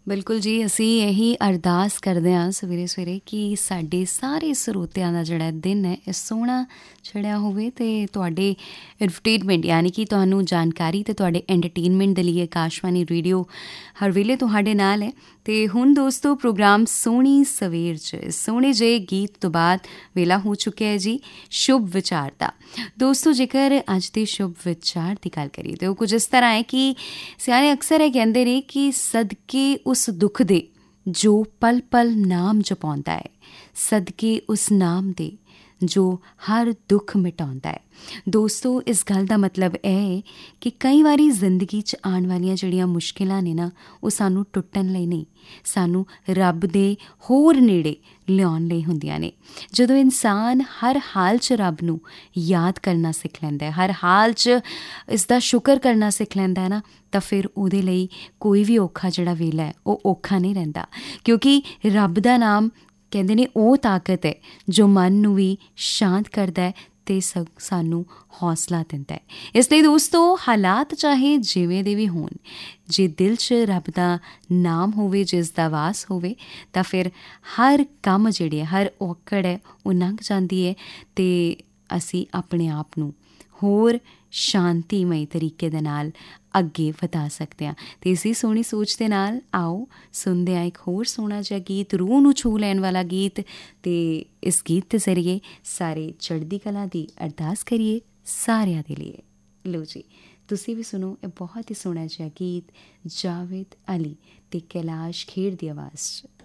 ਬਿਲਕੁਲ ਜੀ, ਅਸੀਂ ਇਹੀ ਅਰਦਾਸ ਕਰਦੇ ਹਾਂ ਸਵੇਰੇ ਸਵੇਰੇ ਕਿ ਸਾਡੇ ਸਾਰੇ ਸਰੋਤਿਆਂ ਦਾ ਜਿਹੜਾ ਦਿਨ ਹੈ ਇਹ ਸੋਹਣਾ ਚੜ੍ਹਿਆ ਹੋਵੇ ਅਤੇ ਤੁਹਾਡੇ ਐਂਟਰਟੇਨਮੈਂਟ ਯਾਨੀ ਕਿ ਤੁਹਾਨੂੰ ਜਾਣਕਾਰੀ ਅਤੇ ਤੁਹਾਡੇ ਐਂਟਰਟੇਨਮੈਂਟ ਦੇ ਲਈ ਆਕਾਸ਼ਵਾਣੀ ਰੇਡੀਓ ਹਰ ਵੇਲੇ ਤੁਹਾਡੇ ਨਾਲ ਹੈ। ਅਤੇ ਹੁਣ ਦੋਸਤੋ ਪ੍ਰੋਗਰਾਮ ਸੋਹਣੀ ਸਵੇਰ 'ਚ ਸੋਹਣੇ ਜਿਹੇ ਗੀਤ ਤੋਂ ਬਾਅਦ ਵੇਲਾ ਹੋ ਚੁੱਕਿਆ ਹੈ ਜੀ ਸ਼ੁਭ ਵਿਚਾਰ ਦਾ। ਦੋਸਤੋ ਜੇਕਰ ਅੱਜ ਦੇ ਸ਼ੁਭ ਵਿਚਾਰ ਦੀ ਗੱਲ ਕਰੀਏ ਤਾਂ ਉਹ ਕੁਝ ਇਸ ਤਰ੍ਹਾਂ ਹੈ ਕਿ ਸਿਆਣੇ ਅਕਸਰ ਇਹ ਕਹਿੰਦੇ ਨੇ ਕਿ ਸਦਕੇ ਉਸ ਦੁੱਖ ਦੇ ਜੋ ਪਲ ਪਲ ਨਾਮ ਜਪਾਉਂਦਾ ਹੈ, ਸਦਕੇ ਉਸ ਨਾਮ ਦੇ ਜੋ ਹਰ ਦੁੱਖ ਮਿਟਾਉਂਦਾ ਹੈ। ਦੋਸਤੋ ਇਸ ਗੱਲ ਦਾ ਮਤਲਬ ਇਹ ਹੈ ਕਿ ਕਈ ਵਾਰੀ ਜ਼ਿੰਦਗੀ 'ਚ ਆਉਣ ਵਾਲੀਆਂ ਜਿਹੜੀਆਂ ਮੁਸ਼ਕਿਲਾਂ ਨੇ ਨਾ ਉਹ ਸਾਨੂੰ ਟੁੱਟਣ ਲਈ ਨਹੀਂ, ਸਾਨੂੰ ਰੱਬ ਦੇ ਹੋਰ ਨੇੜੇ ਲਿਆਉਣ ਲਈ ਹੁੰਦੀਆਂ ਨੇ। ਜਦੋਂ ਇਨਸਾਨ ਹਰ ਹਾਲ 'ਚ ਰੱਬ ਨੂੰ ਯਾਦ ਕਰਨਾ ਸਿੱਖ ਲੈਂਦਾ ਹੈ, ਹਰ ਹਾਲ 'ਚ ਇਸ ਦਾ ਸ਼ੁਕਰ ਕਰਨਾ ਸਿੱਖ ਲੈਂਦਾ ਹੈ ਨਾ, ਤਾਂ ਫਿਰ ਉਹਦੇ ਲਈ ਕੋਈ ਵੀ ਔਖਾ ਜਿਹੜਾ ਵੇਲਾ ਹੈ ਉਹ ਔਖਾ ਨਹੀਂ ਰਹਿੰਦਾ, ਕਿਉਂਕਿ ਰੱਬ ਦਾ ਨਾਮ ਕਹਿੰਦੇ ਨੇ ਉਹ ਤਾਕਤ ਹੈ ਜੋ ਮਨ ਨੂੰ ਵੀ ਸ਼ਾਂਤ ਕਰਦਾ ਹੈ ਅਤੇ ਸਾਨੂੰ ਹੌਸਲਾ ਦਿੰਦਾ ਹੈ। ਇਸ ਲਈ ਦੋਸਤੋ ਹਾਲਾਤ ਚਾਹੇ ਜਿਵੇਂ ਦੇ ਵੀ ਹੋਣ, ਜੇ ਦਿਲ 'ਚ ਰੱਬ ਦਾ ਨਾਮ ਹੋਵੇ, ਜਿਸ ਦਾ ਵਾਸ ਹੋਵੇ, ਤਾਂ ਫਿਰ ਹਰ ਕੰਮ ਜਿਹੜੇ ਹਰ ਔਕੜ ਹੈ ਉਹ ਲੰਘ ਜਾਂਦੀ ਹੈ ਅਤੇ ਅਸੀਂ ਆਪਣੇ ਆਪ ਨੂੰ ਹੋਰ ਸ਼ਾਂਤੀਮਈ ਤਰੀਕੇ ਦੇ ਨਾਲ ਅੱਗੇ ਵਧਾ ਸਕਦੇ ਹਾਂ। ਅਤੇ ਇਸੀ ਸੋਹਣੀ ਸੋਚ ਦੇ ਨਾਲ ਆਓ ਸੁਣਦੇ ਹਾਂ ਇੱਕ ਹੋਰ ਸੋਹਣਾ ਜਿਹਾ ਗੀਤ, ਰੂਹ ਨੂੰ ਛੂਹ ਲੈਣ ਵਾਲਾ ਗੀਤ, ਅਤੇ ਇਸ ਗੀਤ ਦੇ ਜ਼ਰੀਏ ਸਾਰੇ ਚੜ੍ਹਦੀ ਕਲਾ ਦੀ ਅਰਦਾਸ ਕਰੀਏ ਸਾਰਿਆਂ ਦੇ ਲਈ। ਲਓ ਜੀ, ਤੁਸੀਂ ਵੀ ਸੁਣੋ ਇਹ ਬਹੁਤ ਹੀ ਸੋਹਣਾ ਜਿਹਾ ਗੀਤ ਜਾਵੇਦ ਅਲੀ ਅਤੇ ਕੈਲਾਸ਼ ਖੇਰ ਦੀ ਆਵਾਜ਼ 'ਚ।